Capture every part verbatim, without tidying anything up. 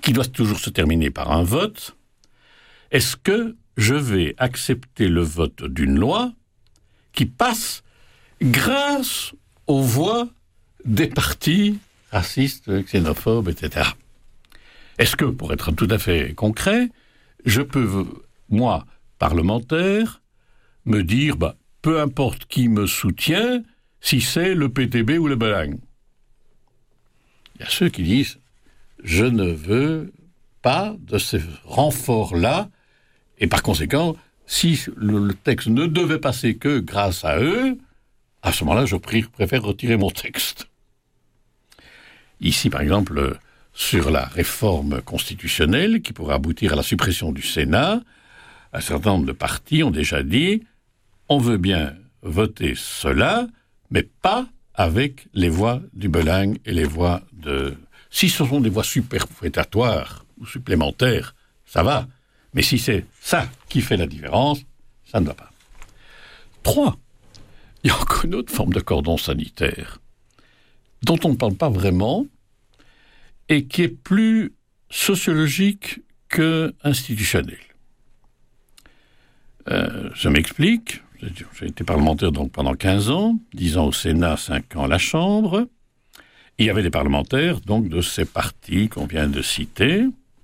qui doit toujours se terminer par un vote. Est-ce que je vais accepter le vote d'une loi qui passe grâce aux voix des partis racistes, xénophobes, et cetera. Est-ce que, pour être tout à fait concret, je peux, moi, parlementaire, me dire, bah, peu importe qui me soutient, si c'est le P T B ou le Belang. Il y a ceux qui disent, je ne veux pas de ces renforts-là, et par conséquent, si le, le texte ne devait passer que grâce à eux, à ce moment-là, je préfère retirer mon texte. Ici, par exemple, sur la réforme constitutionnelle qui pourrait aboutir à la suppression du Sénat, un certain nombre de partis ont déjà dit on veut bien voter cela, mais pas avec les voix du Belang et les voix de... Si ce sont des voix superfétatoires ou supplémentaires, ça va. Mais si c'est ça qui fait la différence, ça ne va pas. Trois, il y a encore une autre forme de cordon sanitaire dont on ne parle pas vraiment et qui est plus sociologique que institutionnel. Euh, je m'explique. J'ai été parlementaire donc pendant quinze ans, dix ans au Sénat, cinq ans à la Chambre. Il y avait des parlementaires donc de ces partis qu'on vient de citer.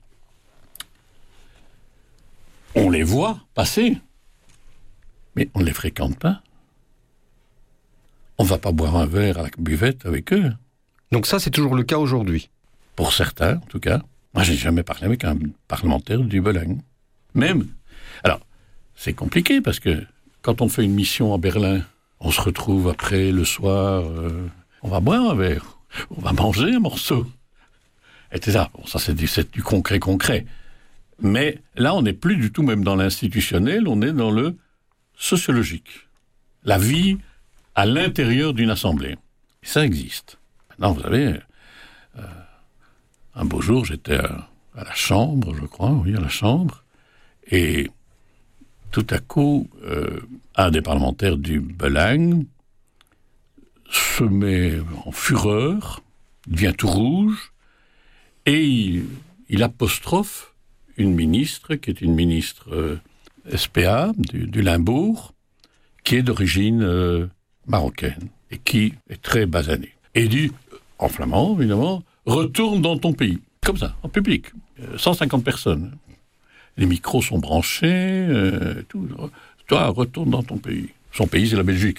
On les voit passer, mais on ne les fréquente pas. On ne va pas boire un verre à la buvette avec eux. Donc ça, c'est toujours le cas aujourd'hui? Pour certains, en tout cas. Moi, je n'ai jamais parlé avec un parlementaire du Belang. Même. Alors, c'est compliqué parce que quand on fait une mission à Berlin, on se retrouve après, le soir, euh, on va boire un verre, on va manger un morceau, et cetera. Bon, ça, c'est du, c'est du concret, concret. Mais là, on n'est plus du tout même dans l'institutionnel, on est dans le sociologique. La vie à l'intérieur d'une assemblée. Et ça existe. Maintenant, vous savez, euh, un beau jour, j'étais à, à la Chambre, je crois, oui, à la Chambre, et tout à coup, euh, un des parlementaires du Belang se met en fureur, il devient tout rouge, et il, il apostrophe une ministre, qui est une ministre euh, S P A, du, du Limbourg, qui est d'origine euh, marocaine, et qui est très basanée. Et il dit, en flamand, évidemment, « Retourne dans ton pays ». Comme ça, en public. Euh, cent cinquante personnes. Les micros sont branchés, euh, tout. Toi, retourne dans ton pays. Son pays, c'est la Belgique.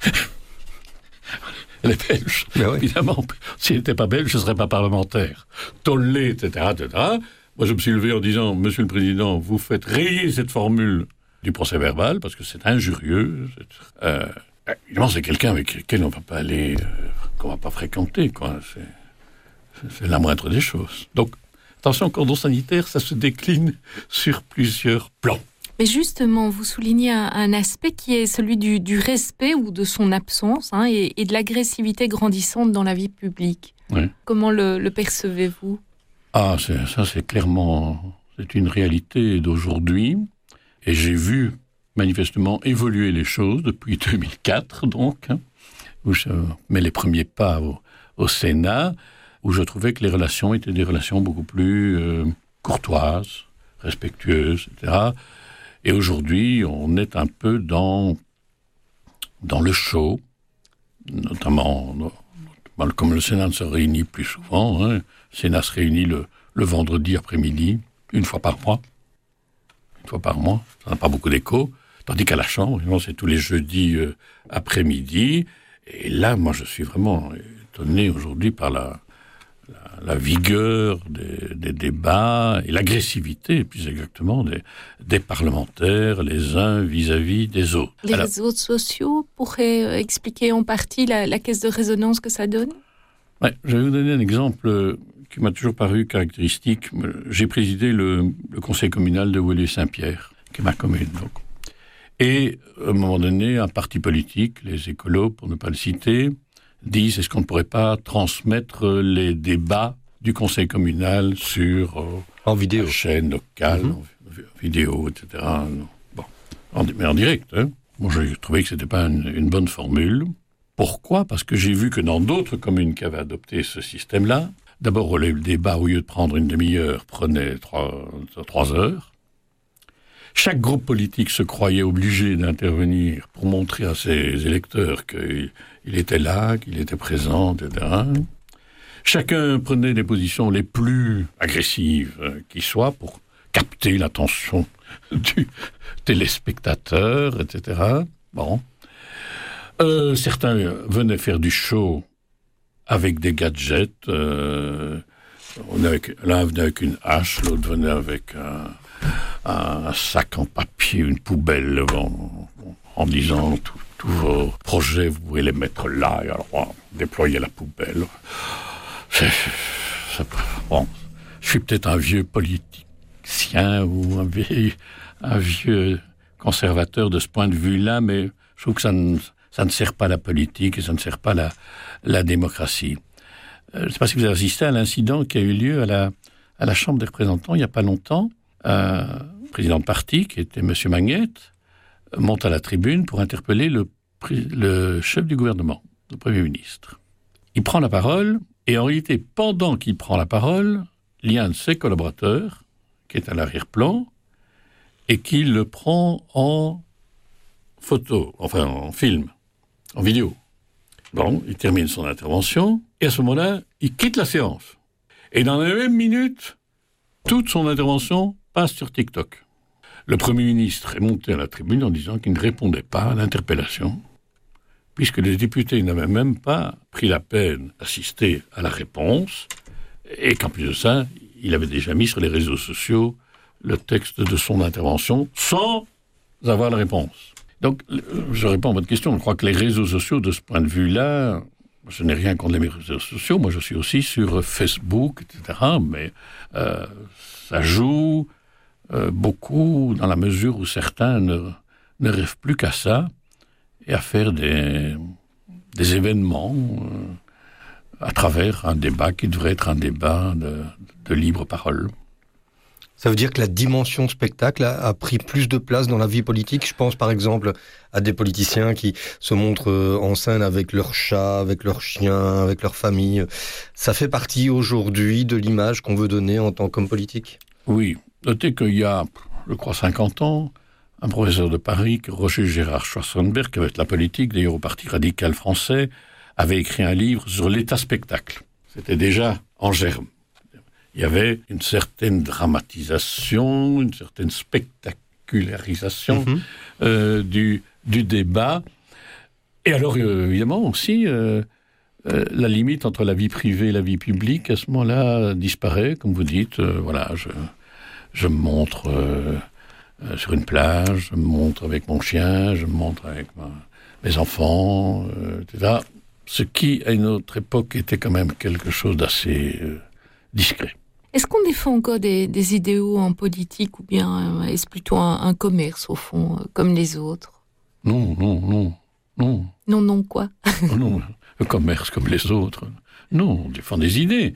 Elle est belge. Oui. Évidemment, s'il n'était pas belge, je ne serais pas parlementaire. Tollé, et cetera, et cetera. Moi, je me suis levé en disant, Monsieur le Président, vous faites rayer cette formule du procès-verbal, parce que c'est injurieux. C'est, euh, évidemment, c'est quelqu'un avec lequel on ne va pas aller, euh, qu'on ne va pas fréquenter, quoi. C'est, c'est la moindre des choses. Donc, attention, cordon sanitaire, ça se décline sur plusieurs plans. Mais justement, vous soulignez un, un aspect qui est celui du, du respect ou de son absence, hein, et, et de l'agressivité grandissante dans la vie publique. Oui. Comment le, le percevez-vous ? Ah, c'est, ça c'est clairement, c'est une réalité d'aujourd'hui. Et j'ai vu manifestement évoluer les choses depuis deux mille quatre, donc, hein, où je mets les premiers pas au, au Sénat, où je trouvais que les relations étaient des relations beaucoup plus euh, courtoises, respectueuses, et cetera. Et aujourd'hui, on est un peu dans, dans le show, notamment, comme le Sénat ne se réunit plus souvent, hein, le Sénat se réunit le, le vendredi après-midi, une fois par mois. Une fois par mois, ça n'a pas beaucoup d'écho. Tandis qu'à la Chambre, c'est tous les jeudis euh, après-midi. Et là, moi, je suis vraiment étonné aujourd'hui par la... La, la vigueur des, des débats et l'agressivité, plus exactement, des, des parlementaires, les uns vis-à-vis des autres. Les Alors, réseaux sociaux pourraient expliquer en partie la, la caisse de résonance que ça donne ? Ouais, je vais vous donner un exemple qui m'a toujours paru caractéristique. J'ai présidé le, le conseil communal de Woluwe-Saint-Pierre, qui est ma commune, donc. Et, à un moment donné, un parti politique, les écolos, pour ne pas le citer, disent, est-ce qu'on ne pourrait pas transmettre les débats du conseil communal sur euh, en vidéo, la chaîne locale, mm-hmm. en vidéo, et cetera. Bon, en, mais en direct. Hein. Moi, j'ai trouvé que ce n'était pas une, une bonne formule. Pourquoi ? Parce que j'ai vu que dans d'autres communes qui avaient adopté ce système-là, D'abord, le débat, au lieu de prendre une demi-heure, prenait trois, trois heures. Chaque groupe politique se croyait obligé d'intervenir pour montrer à ses électeurs qu'il il était là, qu'il était présent, et cetera. Chacun prenait des positions les plus agressives euh, qui soient pour capter l'attention du téléspectateur, et cetera. Bon. Euh, certains venaient faire du show avec des gadgets. Euh, on avait, l'un venait avec une hache, l'autre venait avec un, un sac en papier, une poubelle, en, en disant tous vos projets, vous pouvez les mettre là, et alors on déployer la poubelle. C'est, c'est, bon, je suis peut-être un vieux politicien ou un vieux, un vieux conservateur de ce point de vue-là, mais je trouve que ça ne, ça ne sert pas la politique et ça ne sert pas la, la démocratie. Euh, je ne sais pas si vous avez assisté à l'incident qui a eu lieu à la, à la Chambre des représentants il n'y a pas longtemps. Un président de parti, qui était M. Magnette, monte à la tribune pour interpeller le, le chef du gouvernement, le Premier ministre. Il prend la parole, et en réalité, pendant qu'il prend la parole, il y a un de ses collaborateurs, qui est à l'arrière-plan, et qui le prend en photo, enfin en film, en vidéo. Bon, il termine son intervention, et à ce moment-là, il quitte la séance. Et dans la même minute, toute son intervention passe sur TikTok. Le Premier ministre est monté à la tribune en disant qu'il ne répondait pas à l'interpellation, puisque les députés n'avaient même pas pris la peine d'assister à la réponse, et qu'en plus de ça, il avait déjà mis sur les réseaux sociaux le texte de son intervention, sans avoir la réponse. Donc, je réponds à votre question, je crois que les réseaux sociaux, de ce point de vue-là, je n'ai rien contre les réseaux sociaux, moi je suis aussi sur Facebook, et cetera, mais euh, ça joue euh, beaucoup dans la mesure où certains ne, ne rêvent plus qu'à ça, et à faire des, des événements euh, à travers un débat qui devrait être un débat de, de libre parole. Ça veut dire que la dimension spectacle a, a pris plus de place dans la vie politique. Je pense par exemple à des politiciens qui se montrent en scène avec leurs chats, avec leurs chiens, avec leur famille. Ça fait partie aujourd'hui de l'image qu'on veut donner en tant qu'homme politique. Oui. Notez qu'il y a, je crois, cinquante ans, un professeur de Paris, Roger Gérard Schwarzenberg, qui avait fait la politique, d'ailleurs au Parti radical français, avait écrit un livre sur l'état spectacle. C'était déjà en germe. Il y avait une certaine dramatisation, une certaine spectacularisation mm-hmm. euh, du, du débat. Et alors, euh, évidemment, aussi, euh, euh, la limite entre la vie privée et la vie publique, à ce moment-là, disparaît. Comme vous dites, euh, voilà, je, je me montre euh, euh, sur une plage, je me montre avec mon chien, je me montre avec ma, mes enfants, euh, et cetera. Ce qui, à une autre époque, était quand même quelque chose d'assez euh, discret. Est-ce qu'on défend encore des, des idéaux en politique ou bien est-ce plutôt un, un commerce, au fond, comme les autres ? Non, non, non, non. Non, non, quoi ? Non, le commerce comme les autres. Non, on défend des idées.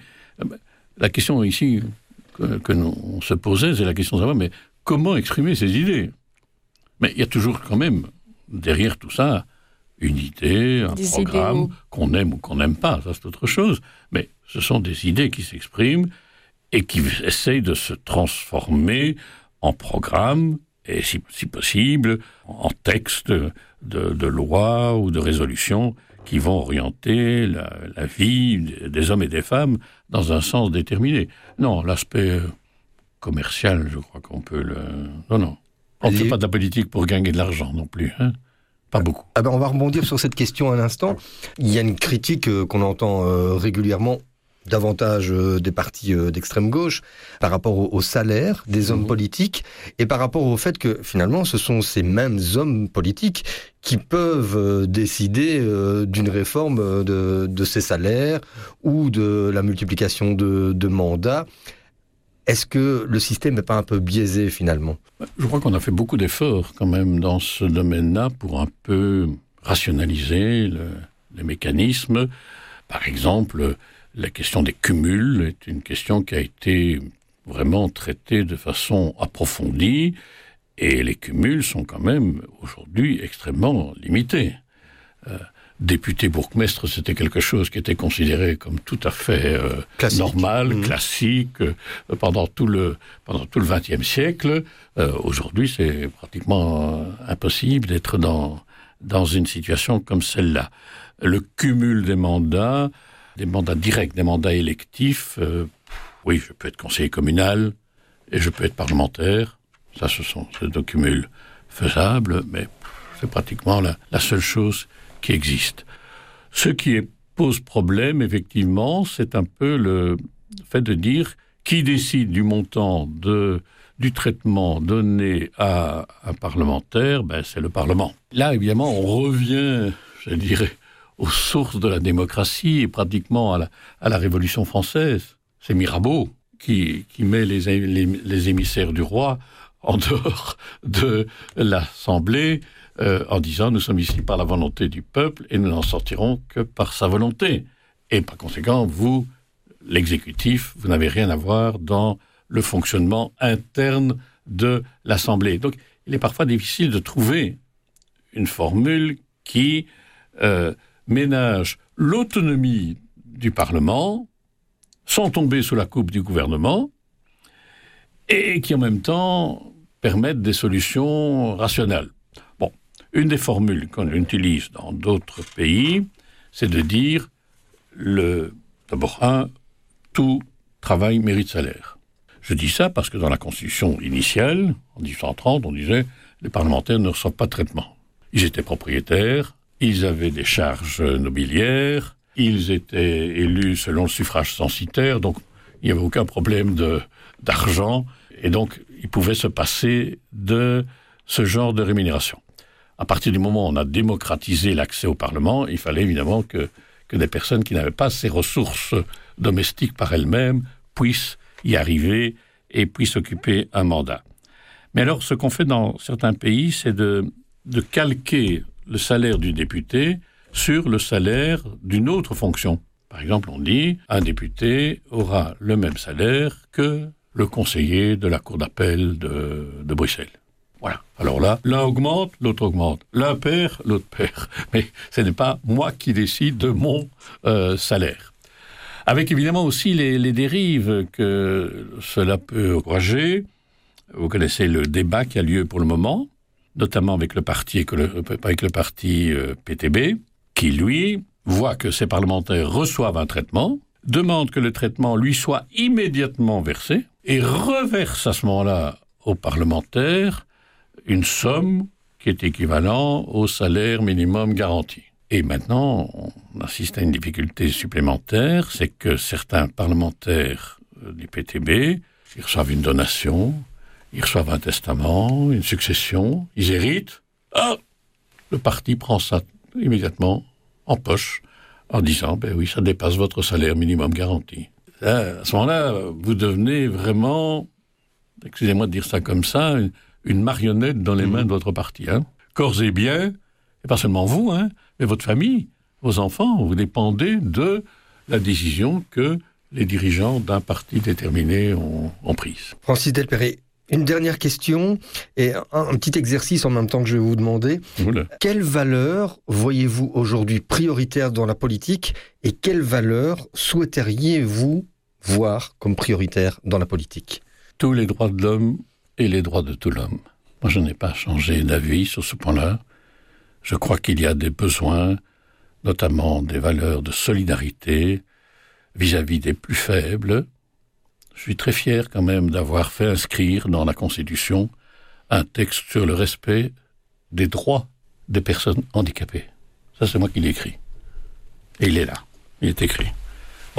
La question ici que, que nous, on se posait, c'est la question de savoir, mais comment exprimer ces idées ? Mais il y a toujours quand même, derrière tout ça, une idée, un des programme, idéaux. Qu'on aime ou qu'on n'aime pas, ça c'est autre chose. Mais ce sont des idées qui s'expriment et qui essayent de se transformer en programme, et si, si possible, en texte de, de loi ou de résolution qui vont orienter la, la vie des hommes et des femmes dans un sens déterminé. Non, l'aspect commercial, je crois qu'on peut le... Non, non. On ne fait pas de la politique pour gagner de l'argent non plus, hein. Pas beaucoup. Ah ben on va rebondir sur cette question un instant. Il y a une critique euh, qu'on entend euh, régulièrement, davantage euh, des partis euh, d'extrême gauche, par rapport au, au salaire des hommes mmh. politiques, et par rapport au fait que, finalement, ce sont ces mêmes hommes politiques qui peuvent euh, décider euh, d'une réforme de, de ces salaires ou de la multiplication de, de mandats. Est-ce que le système n'est pas un peu biaisé, finalement ? Je crois qu'on a fait beaucoup d'efforts, quand même, dans ce domaine-là, pour un peu rationaliser le, les mécanismes. Par exemple, la question des cumuls est une question qui a été vraiment traitée de façon approfondie, et les cumuls sont quand même, aujourd'hui, extrêmement limités. Euh, député bourgmestre, c'était quelque chose qui était considéré comme tout à fait euh, classique. normal, mmh. classique, euh, pendant tout le pendant tout le vingtième siècle. Euh, aujourd'hui, c'est pratiquement euh, impossible d'être dans dans une situation comme celle-là. Le cumul des mandats, des mandats directs, des mandats électifs, euh, oui, je peux être conseiller communal et je peux être parlementaire. Ça, ce sont ces deux cumuls faisables, mais c'est pratiquement la, la seule chose qui existe. Ce qui est, pose problème, effectivement, c'est un peu le fait de dire qui décide du montant de, du traitement donné à un parlementaire, ben, c'est le Parlement. Là, évidemment, on revient, je dirais, aux sources de la démocratie et pratiquement à la, à la Révolution française. C'est Mirabeau qui, qui met les, les, les émissaires du roi en dehors de l'Assemblée, euh, en disant « Nous sommes ici par la volonté du peuple et nous n'en sortirons que par sa volonté. » Et par conséquent, vous, l'exécutif, vous n'avez rien à voir dans le fonctionnement interne de l'Assemblée. Donc, il est parfois difficile de trouver une formule qui euh, ménage l'autonomie du Parlement sans tomber sous la coupe du gouvernement et qui, en même temps, permettent des solutions rationnelles. Bon, une des formules qu'on utilise dans d'autres pays, c'est de dire, le, d'abord, un, tout travail mérite salaire. Je dis ça parce que dans la Constitution initiale, en dix-huit cent trente, on disait les parlementaires ne reçoivent pas de traitement. Ils étaient propriétaires, ils avaient des charges nobiliaires, ils étaient élus selon le suffrage censitaire, donc il n'y avait aucun problème de, d'argent, et donc ils pouvaient se passer de ce genre de rémunération. À partir du moment où on a démocratisé l'accès au Parlement, il fallait évidemment que, que des personnes qui n'avaient pas ces ressources domestiques par elles-mêmes puissent y arriver et puissent occuper un mandat. Mais alors, ce qu'on fait dans certains pays, c'est de, de calquer le salaire du député sur le salaire d'une autre fonction. Par exemple, on dit un député aura le même salaire que le conseiller de la cour d'appel de, de Bruxelles. Voilà. Alors là, l'un augmente, l'autre augmente. L'un perd, l'autre perd. Mais ce n'est pas moi qui décide de mon euh, salaire. Avec évidemment aussi les, les dérives que cela peut encourager. Vous connaissez le débat qui a lieu pour le moment, notamment avec le parti, avec le parti euh, P T B, qui, lui, voit que ses parlementaires reçoivent un traitement, demande que le traitement lui soit immédiatement versé, et reverse à ce moment-là aux parlementaires une somme qui est équivalente au salaire minimum garanti. Et maintenant, on assiste à une difficulté supplémentaire, c'est que certains parlementaires du P T B, ils reçoivent une donation, ils reçoivent un testament, une succession, ils héritent. Ah, le parti prend ça immédiatement en poche en disant, ben oui, ça dépasse votre salaire minimum garanti. Là, à ce moment-là, vous devenez vraiment, excusez-moi de dire ça comme ça, une, une marionnette dans les mmh. mains de votre parti. Hein. Corps et biens, et pas seulement vous, hein, mais votre famille, vos enfants, vous dépendez de la décision que les dirigeants d'un parti déterminé ont, ont prise. Francis Delperret, une dernière question et un, un petit exercice en même temps que je vais vous demander. Oula. Quelles valeurs voyez-vous aujourd'hui prioritaires dans la politique et quelles valeurs souhaiteriez-vous voir comme prioritaires dans la politique ? Tous les droits de l'homme et les droits de tout l'homme. Moi, je n'ai pas changé d'avis sur ce point-là. Je crois qu'il y a des besoins, notamment des valeurs de solidarité vis-à-vis des plus faibles. Je suis très fier quand même d'avoir fait inscrire dans la Constitution un texte sur le respect des droits des personnes handicapées. Ça, c'est moi qui l'ai écrit. Et il est là. Il est écrit. Bon.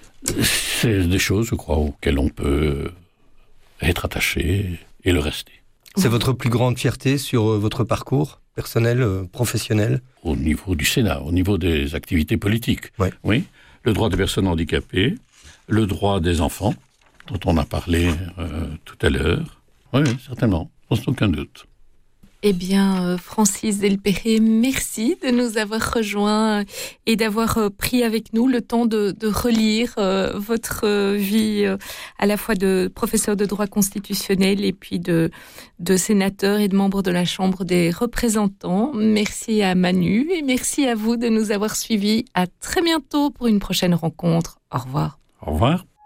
C'est des choses, je crois, auxquelles on peut être attaché et le rester. C'est votre plus grande fierté sur votre parcours personnel, professionnel ? Au niveau du Sénat, au niveau des activités politiques. Ouais. Oui. Le droit des personnes handicapées, le droit des enfants, dont on a parlé euh, tout à l'heure. Oui, certainement, sans aucun doute. Eh bien, Francis Delperrey, merci de nous avoir rejoints et d'avoir pris avec nous le temps de, de relire euh, votre vie euh, à la fois de professeur de droit constitutionnel et puis de, de sénateur et de membre de la Chambre des représentants. Merci à Manu et merci à vous de nous avoir suivis. À très bientôt pour une prochaine rencontre. Au revoir. Au revoir.